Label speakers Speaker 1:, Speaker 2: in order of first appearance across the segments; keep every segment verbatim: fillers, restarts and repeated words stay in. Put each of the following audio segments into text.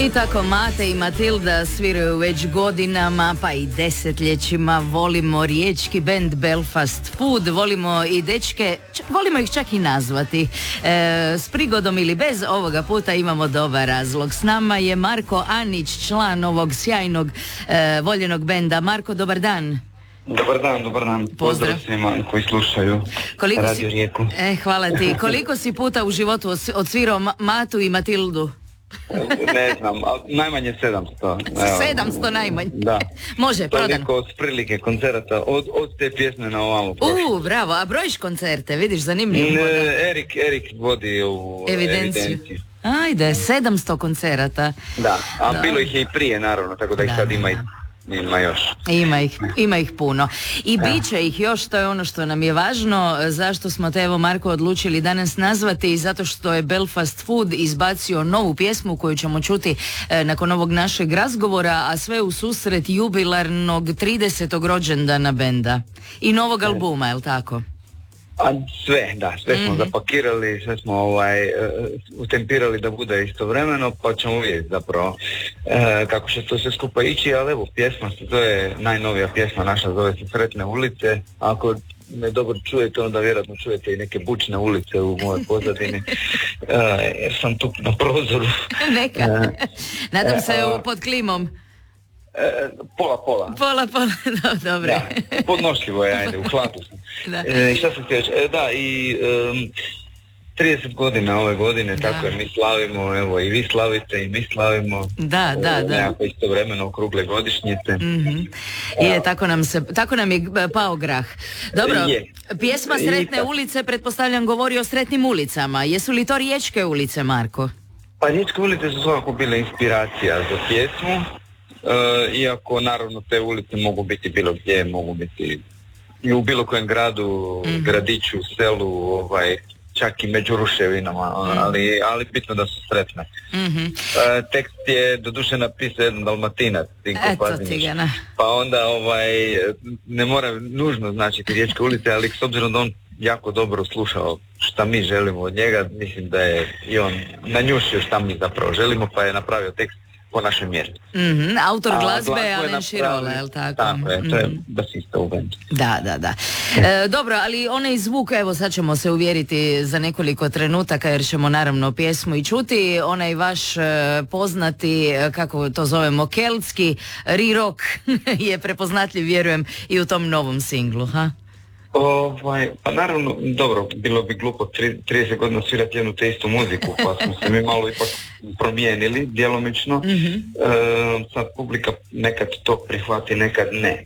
Speaker 1: I tako Mate i Matilda sviraju već godinama, pa i desetljećima. Volimo riječki bend Belfast Food, volimo i dečke, č- volimo ih čak i nazvati. E, s prigodom ili bez, ovoga puta imamo dobar razlog. S nama je Marko Anić, član ovog sjajnog, e, voljenog benda. Marko, dobar dan.
Speaker 2: Dobar dan, dobar dan.
Speaker 1: Pozdrav,
Speaker 2: Pozdrav svima koji slušaju
Speaker 1: Koliko
Speaker 2: Radio
Speaker 1: si...
Speaker 2: Rijeku.
Speaker 1: E, hvala ti. Koliko si puta u životu os- odsvirao Ma- Matu i Matildu?
Speaker 2: Ne znam, ali najmanje sedamsto. Evo.
Speaker 1: sedamsto najmanje.
Speaker 2: Da.
Speaker 1: Može, prodan.
Speaker 2: Toliko s prilike koncerata, od, od te pjesme na ovamo.
Speaker 1: U, bravo, a brojiš koncerte, vidiš, zanimljivo.
Speaker 2: Ne, Erik, Erik vodi u
Speaker 1: Evidenciju.
Speaker 2: evidenciju.
Speaker 1: Ajde, sedamsto koncerata.
Speaker 2: Da, a
Speaker 1: Da.
Speaker 2: bilo ih je i prije, naravno, tako da ih
Speaker 1: Da,
Speaker 2: sad
Speaker 1: da,
Speaker 2: ima, i, ima još.
Speaker 1: Ima ih, ima ih puno. I bit će ih još, to je ono što nam je važno. Zašto smo te, evo Marko, odlučili danas nazvati? Zato što je Belfast Food izbacio novu pjesmu koju ćemo čuti e, nakon ovog našeg razgovora, a sve u susret jubilarnog tridesetog rođendana benda i novog albuma, je li tako?
Speaker 2: A sve, da, sve smo
Speaker 1: Mhm.
Speaker 2: zapakirali, sve smo ovaj, uh, utempirali da bude istovremeno, pa ćemo vidjeti zapravo uh, kako će to sve skupa ići, ali evo, pjesma, to je najnovija pjesma naša, zove se Sretne ulice. Ako me dobro čujete, onda vjerojatno čujete i neke bučne ulice u mojoj pozadini, uh, jer sam tu na prozoru.
Speaker 1: Neka.
Speaker 2: E,
Speaker 1: Nadam se
Speaker 2: e, a-
Speaker 1: u- pod klimom.
Speaker 2: Uh, pola, pola.
Speaker 1: Pola, pola, do, dobro.
Speaker 2: Da, podnošljivo je, ajde, u hladu sam.
Speaker 1: Da.
Speaker 2: E, šta sam htio reći? E, da, i um, trideset godina ove godine,
Speaker 1: Da.
Speaker 2: tako je, mi slavimo, evo, i vi slavite, i mi slavimo.
Speaker 1: Da, da,
Speaker 2: e,
Speaker 1: da.
Speaker 2: Nekako istovremeno okrugle godišnjice.
Speaker 1: Mhm. Je, tako nam se, tako nam je e, pao grah. Dobro,
Speaker 2: Je.
Speaker 1: pjesma
Speaker 2: I
Speaker 1: Sretne
Speaker 2: tako.
Speaker 1: ulice, pretpostavljam, govori o sretnim ulicama. Jesu li to riječke ulice, Marko?
Speaker 2: Pa riječke ulice su svakako bile inspiracija za pjesmu, e, iako naravno te ulice mogu biti bilo gdje, mogu biti i u bilo kojem gradu,
Speaker 1: Mhm.
Speaker 2: gradiću, selu, ovaj, čak i među ruševinama, ali, ali bitno da su sretne.
Speaker 1: Mhm.
Speaker 2: E, tekst je doduše napisao jedan Dalmatinac, Dinko
Speaker 1: Eto
Speaker 2: Pazinić.
Speaker 1: ti ga, na.
Speaker 2: Pa onda ovaj, ne mora nužno značiti riječke ulice, ali s obzirom da on jako dobro slušao šta mi želimo od njega, mislim da je i on nanjušio šta mi zapravo želimo, pa je napravio tekst po našoj mjeri.
Speaker 1: Mhm, autor
Speaker 2: A
Speaker 1: glazbe je
Speaker 2: glazbu
Speaker 1: Alen Širola,
Speaker 2: napravio-
Speaker 1: je li tako?
Speaker 2: Tako je, to je
Speaker 1: Mhm.
Speaker 2: basista u bendu.
Speaker 1: Da, da, da. E, dobro, ali onaj zvuk, evo sad ćemo se uvjeriti za nekoliko trenutaka jer ćemo naravno pjesmu i čuti. Onaj vaš e, poznati, e, kako to zovemo, keltski ri-rock je prepoznatljiv, vjerujem, i u tom novom singlu, ha?
Speaker 2: Ovaj, pa naravno, dobro, bilo bi glupo tri- trideset godina svirati jednu te istu muziku, pa smo se mi malo ipak promijenili, djelomično.
Speaker 1: Mhm.
Speaker 2: E, sad publika nekad to prihvati, nekad ne.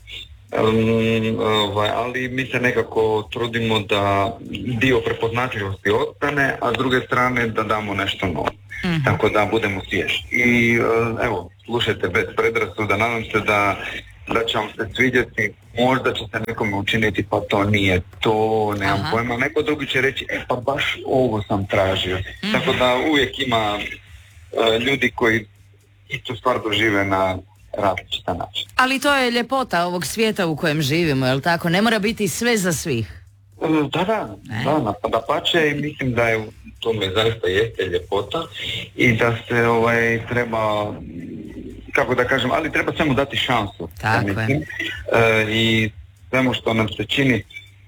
Speaker 2: Um, ovaj, ali mi se nekako trudimo da dio prepoznatljivosti ostane, a s druge strane da damo nešto novo.
Speaker 1: Mhm.
Speaker 2: Tako da budemo svježi. I e, evo, slušajte bez predrasuda, nadam se da da će vam se svidjeti, možda će se nekome učiniti pa to nije to, nemam
Speaker 1: Aha.
Speaker 2: pojma, neko drugi će reći e pa baš ovo sam tražio. Tako da uvijek ima e, ljudi koji istu stvar dožive na različitan način.
Speaker 1: Ali to je ljepota ovog svijeta u kojem živimo, je li tako? Ne mora biti sve za svih.
Speaker 2: E, Da, da,
Speaker 1: Ne?
Speaker 2: da, na- da pače i mislim da je u tome zaista jeste ljepota i da se ovaj treba, kako da kažem, ali treba svemu dati šansu.
Speaker 1: Tako
Speaker 2: ja
Speaker 1: je.
Speaker 2: mislim. E, I svemu što nam se čini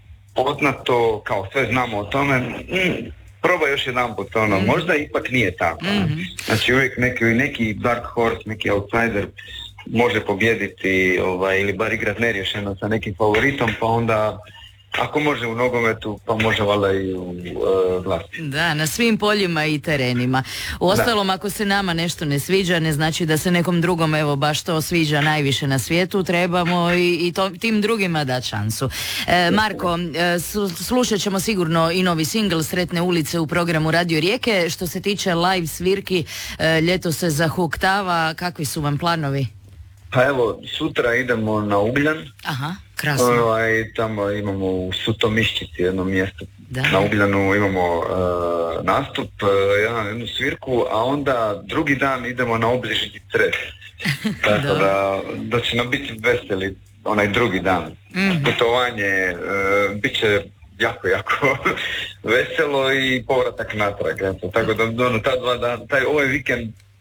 Speaker 2: poznato, kao sve znamo o tome, mm, probaj još jedan put, ono, možda ipak nije tako. ne?
Speaker 1: Mhm.
Speaker 2: Znači uvijek neki, neki dark horse, neki outsider može pobijediti ovaj, ili bar igrat neriješeno sa nekim favoritom, pa onda ako može u nogometu, pa može valjda i u uh, glazbi.
Speaker 1: Da, na svim poljima i terenima. U ostalom, ako se nama nešto ne sviđa, ne znači da se nekom drugom, evo, baš to sviđa najviše na svijetu, trebamo i, i to, tim drugima dati šansu. E, Marko, e, su- slušat ćemo sigurno i novi singl Sretne ulice u programu Radio Rijeke. Što se tiče live svirki, e, ljeto se zahuktava, kakvi su vam planovi?
Speaker 2: Pa evo, sutra idemo na Ugljan,
Speaker 1: Aha, krasno.
Speaker 2: ovaj, tamo imamo u Sutomišćici jedno mjesto.
Speaker 1: Da.
Speaker 2: Na Ugljanu imamo uh, nastup, uh, jedan- jednu svirku, a onda drugi dan idemo na obližnji Cres. Tako
Speaker 1: Dobro.
Speaker 2: da, da će nam biti veseli onaj drugi dan.
Speaker 1: Mhm.
Speaker 2: Putovanje, uh, bit će jako, jako veselo i povratak natrag. Eto. Tako da ono, ta dva dana, taj ovaj vikend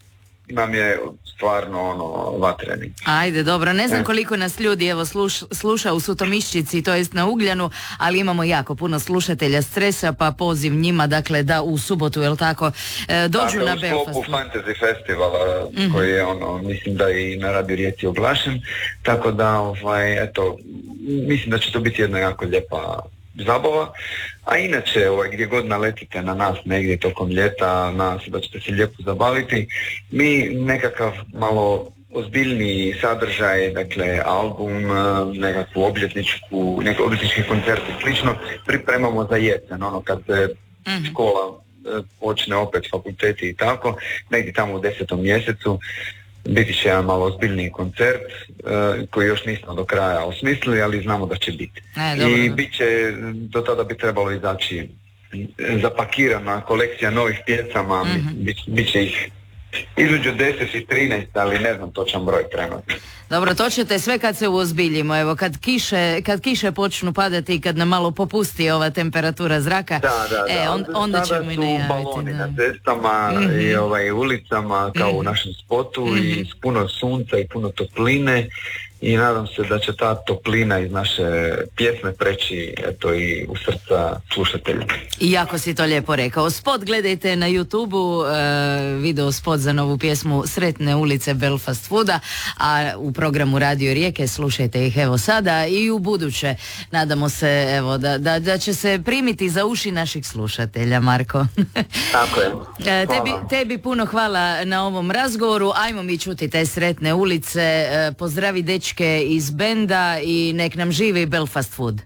Speaker 2: nam je stvarno ono vatreni.
Speaker 1: Ajde, dobro, ne znam
Speaker 2: E.
Speaker 1: koliko nas ljudi evo sluš, sluša u Sutomišćici, to jest na Ugljanu, ali imamo jako puno slušatelja Stresa, pa poziv njima, dakle, da u subotu, jel tako, e, dođu
Speaker 2: dakle,
Speaker 1: na
Speaker 2: u
Speaker 1: Belfast.
Speaker 2: sklopu Fantasy festivala, mm-hmm. koji je ono, mislim da i na Radio Rijeci oglašen, tako da, ovaj, eto, mislim da će to biti jedna jako lijepa zabava, a inače ovaj, gdje god naletite na nas negdje tokom ljeta, nas da ćete se lijepo zabaviti, mi nekakav malo ozbiljniji sadržaj, dakle album, nekakvu obljetničku, neki obljetnički koncert i slično, pripremamo za jesen, ono kad se mm-hmm. škola počne opet, fakulteti i tako, negdje tamo u desetom mjesecu. Biti će jedan malo ozbiljniji koncert uh, koji još nismo do kraja osmislili, ali znamo da će biti.
Speaker 1: E,
Speaker 2: I bit će, do tada bi trebalo izaći zapakirana kolekcija novih pjesama, mm-hmm. bit, bit će ih između deset i trinaest, ali ne znam točan broj trenutno.
Speaker 1: Dobro, to ćete sve kad se uozbiljimo, evo kad kiše, kad kiše počnu padati i kad nam malo popusti ova temperatura zraka,
Speaker 2: da, da,
Speaker 1: e, on,
Speaker 2: da.
Speaker 1: onda ćemo i najaviti.
Speaker 2: Sada su baloni
Speaker 1: da.
Speaker 2: na cestama mm-hmm. i ovaj, ulicama kao mm-hmm. u našem spotu mm-hmm. i s puno sunca i puno topline i nadam se da će ta toplina iz naše pjesme preći eto i u srca slušatelja.
Speaker 1: I jako si to lijepo rekao. Spot gledajte na YouTubeu, uh, video spot za novu pjesmu Sretne ulice Belfast Fooda, a u programu Radio Rijeke slušajte ih evo sada i u buduće. Nadamo se evo da, da, da će se primiti za uši naših slušatelja, Marko.
Speaker 2: Tako je.
Speaker 1: uh, tebi, tebi puno hvala na ovom razgovoru. Ajmo mi čuti te Sretne ulice. Uh, pozdravi dečke iz benda i nek nam živi Belfast Food.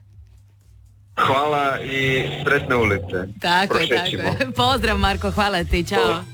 Speaker 2: Hvala i sretne ulice.
Speaker 1: Tako je, tako je. Pozdrav Marko, hvala ti, čao.